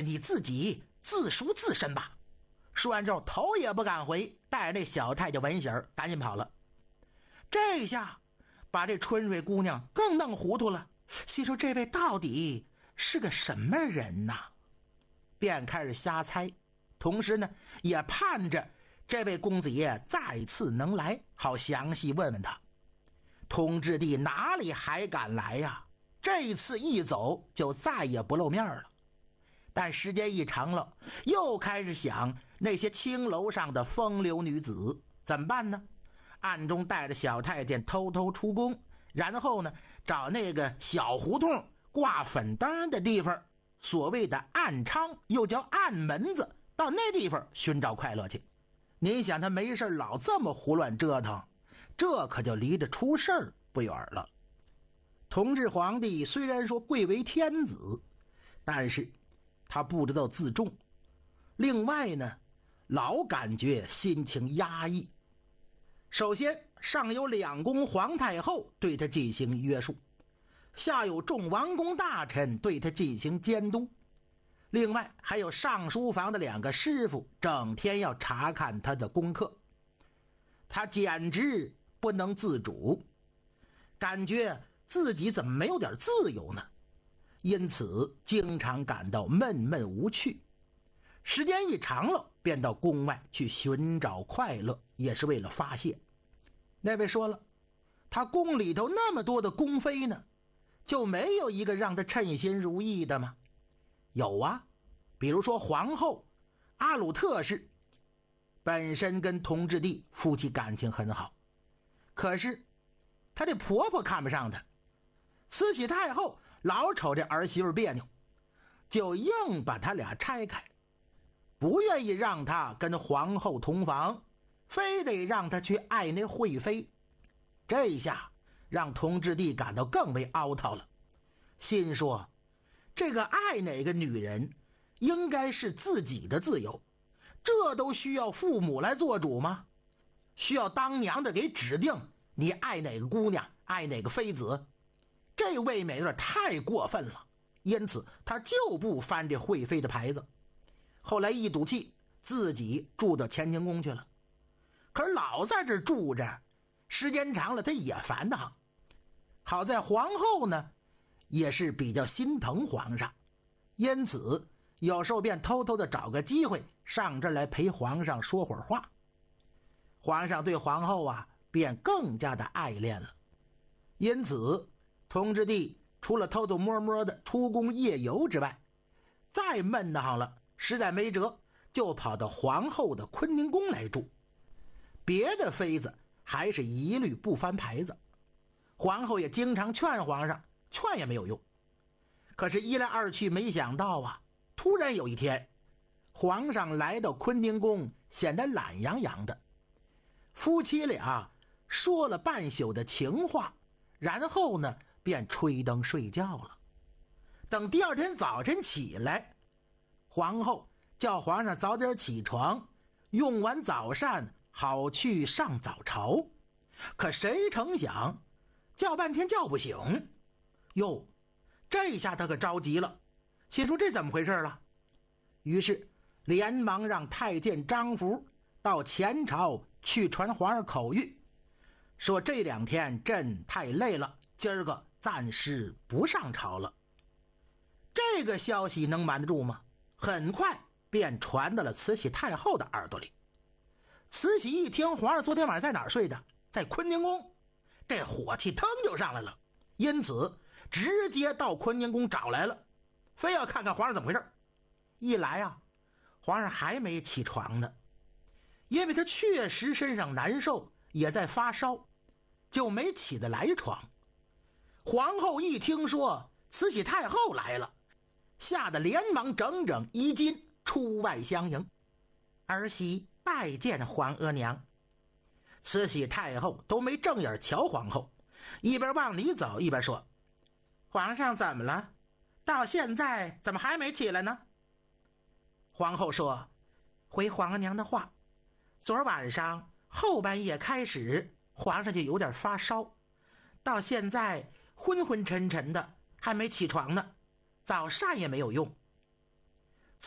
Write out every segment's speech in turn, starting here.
你自己自赎自身吧。说完之后，头也不敢回，带着那小太监文喜儿赶紧跑了。这下把这春水姑娘更弄糊涂了，心说这位到底是个什么人呐？便开始瞎猜，同时呢也盼着这位公子爷再次能来，好详细问问他。同治帝哪里还敢来呀？这一次一走就再也不露面了。但时间一长了，又开始想那些青楼上的风流女子怎么办呢？暗中带着小太监偷偷出宫，然后呢找那个小胡同挂粉灯的地方，所谓的暗娼又叫暗门子，到那地方寻找快乐去。您想他没事老这么胡乱折腾，这可就离着出事儿不远了。同治皇帝虽然说贵为天子，但是他不知道自重，另外呢老感觉心情压抑。首先上有两宫皇太后对他进行约束，下有众王公大臣对他进行监督，另外还有上书房的两个师傅整天要查看他的功课，他简直不能自主，感觉自己怎么没有点自由呢？因此经常感到闷闷无趣，时间一长了便到宫外去寻找快乐，也是为了发泄。那位说了，他宫里头那么多的宫妃呢，就没有一个让他称心如意的吗？有啊，比如说皇后阿鲁特氏，本身跟同治帝夫妻感情很好，可是她这婆婆看不上她，慈禧太后老瞅这儿媳妇别扭，就硬把他俩拆开，不愿意让她跟皇后同房，非得让她去爱那惠妃。这一下让同治帝感到更为凹套了，心说这个爱哪个女人应该是自己的自由，这都需要父母来做主吗？需要当娘的给指定你爱哪个姑娘，爱哪个妃子？这未免有点太过分了，因此他就不翻这惠妃的牌子。后来一赌气，自己住到乾清宫去了。可是老在这住着，时间长了他也烦得很。好在皇后呢也是比较心疼皇上，因此有时候便偷偷的找个机会上这儿来陪皇上说会儿话。皇上对皇后啊便更加的爱恋了。因此同治帝除了偷偷摸摸的出宫夜游之外，再闷得慌了，实在没辙，就跑到皇后的坤宁宫来住。别的妃子还是一律不翻牌子，皇后也经常劝皇上，劝也没有用。可是一来二去，没想到啊，突然有一天皇上来到坤宁宫，显得懒洋洋的。夫妻俩说了半宿的情话，然后呢便吹灯睡觉了。等第二天早晨起来，皇后叫皇上早点起床，用完早膳好去上早朝。可谁成想叫半天叫不醒，哟，这下他可着急了，心说这怎么回事了？于是连忙让太监张福到前朝去传皇上口谕，说这2天朕太累了，今儿个暂时不上朝了。这个消息能瞒得住吗？很快便传到了慈禧太后的耳朵里。慈禧一听皇上昨天晚上在哪儿睡的，在坤宁宫，这火气腾就上来了，因此直接到坤宁宫找来了，非要看看皇上怎么回事。一来啊，皇上还没起床呢，因为他确实身上难受，也在发烧，就没起得来床。皇后一听说慈禧太后来了，吓得连忙整整衣襟出外相迎，儿媳拜见皇额娘。慈禧太后都没正眼瞧皇后，一边往里走一边说，皇上怎么了？到现在怎么还没起来呢？皇后说，回皇额娘的话，昨晚上后半夜开始皇上就有点发烧，到现在昏昏沉沉的，还没起床呢，早膳也没有用。慈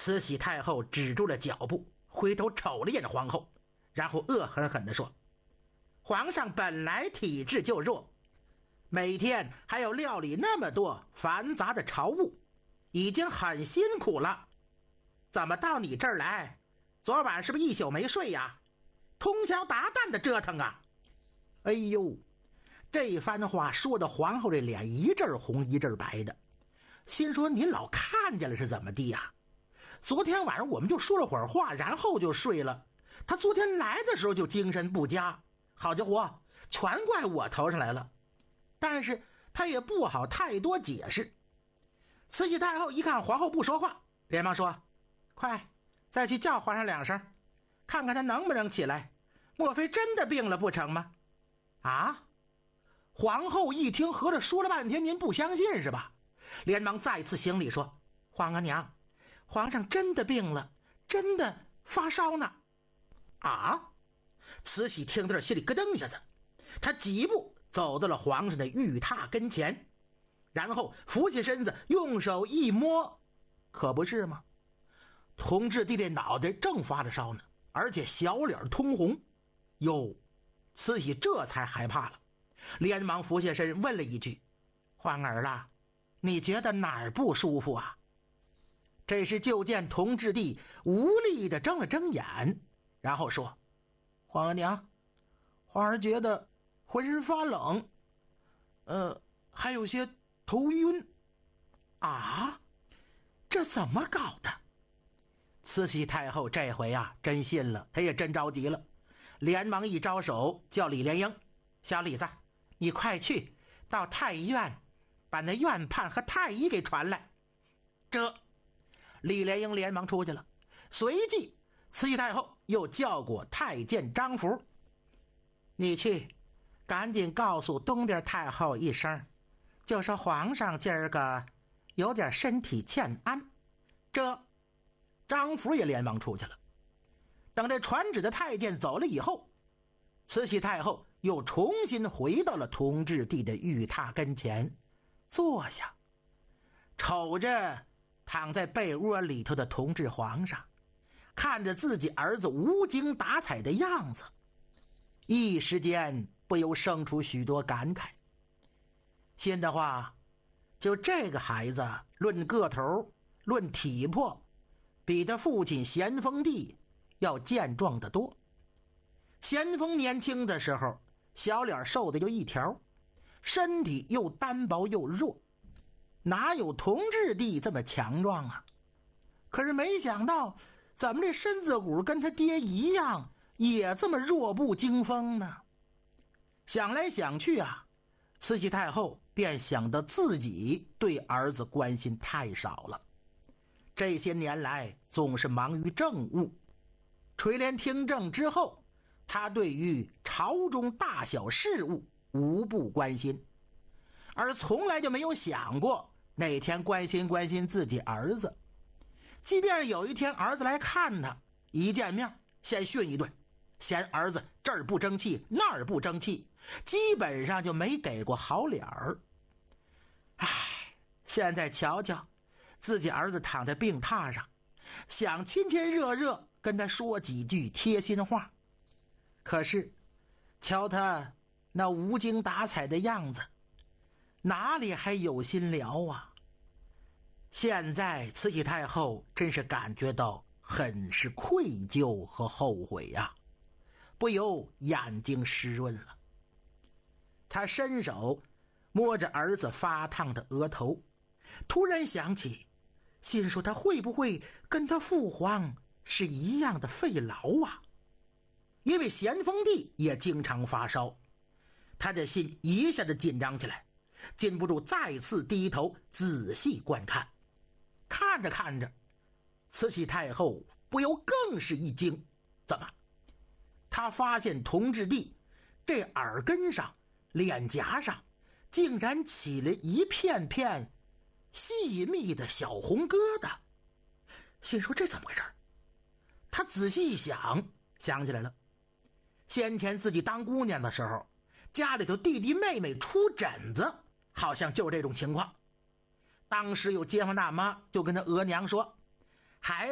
慈禧太后止住了脚步，回头瞅了眼皇后，然后恶狠狠地说：皇上本来体质就弱，每天还要料理那么多繁杂的朝务，已经很辛苦了，怎么到你这儿来，昨晚是不是一宿没睡呀？通宵达旦的折腾啊！哎呦，这番话说的皇后这脸一阵红一阵白的，心说您老看见了是怎么地呀？昨天晚上我们就说了会儿话，然后就睡了，他昨天来的时候就精神不佳，好家伙，全怪我头上来了。但是他也不好太多解释。慈禧太后一看皇后不说话，连忙说：快再去叫皇上2声，看看他能不能起来，莫非真的病了不成吗？啊！皇后一听，合着说了半天您不相信是吧？连忙再次行礼说：皇额娘，皇上真的病了，真的发烧呢。啊！慈禧听到这心里咯噔一下子，她几步走到了皇上的玉榻跟前，然后扶起身子，用手一摸，可不是吗？同治帝这脑袋正发着烧呢，而且小脸通红。哟，慈禧这才害怕了，连忙俯下身问了一句：皇儿啦，你觉得哪儿不舒服啊？这时就见同治帝无力地睁了睁眼，然后说：皇额娘，皇儿觉得浑身发冷，还有些头晕。啊，这怎么搞的？慈禧太后这回啊真信了，她也真着急了，连忙一招手叫李莲英：小李子，你快去到太医院把那院判和太医给传来。这李莲英连忙出去了，随即慈禧太后又叫过太监张福：你去赶紧告诉东边太后一声，就说皇上今儿个有点身体欠安。这张福也连忙出去了。等这传旨的太监走了以后，慈禧太后又重新回到了同治帝的玉榻跟前，坐下，瞅着躺在被窝里头的同治皇上，看着自己儿子无精打采的样子，一时间不由生出许多感慨。心的话，就这个孩子论个头论体魄，比他父亲咸丰帝要健壮得多。咸丰年轻的时候，小脸瘦的就一条，身体又单薄又弱，哪有同治帝这么强壮啊？可是没想到，怎么这身子骨跟他爹一样，也这么弱不禁风呢？想来想去啊，慈禧太后便想到自己对儿子关心太少了，这些年来总是忙于政务，垂帘听政之后，他对于朝中大小事务无不关心，而从来就没有想过哪天关心关心自己儿子。即便有一天儿子来看他，一见面先训一顿，嫌儿子这儿不争气那儿不争气，基本上就没给过好脸儿。唉，现在瞧瞧自己儿子躺在病榻上，想亲亲热热跟他说几句贴心话，可是瞧他那无精打采的样子，哪里还有心聊啊？现在慈禧太后真是感觉到很是愧疚和后悔呀，不由眼睛湿润了。他伸手摸着儿子发烫的额头，突然想起，心说他会不会跟他父皇是一样的肺痨啊？因为咸丰帝也经常发烧，他的心一下子紧张起来，禁不住再次低头仔细观看。看着看着，慈禧太后不由更是一惊，怎么？他发现同治帝这耳根上、脸颊上竟然起了一片片细密的小红疙瘩，心说这怎么回事？他仔细一想，想起来了，先前自己当姑娘的时候，家里头弟弟妹妹出疹子，好像就是这种情况。当时有街坊大妈就跟他额娘说，孩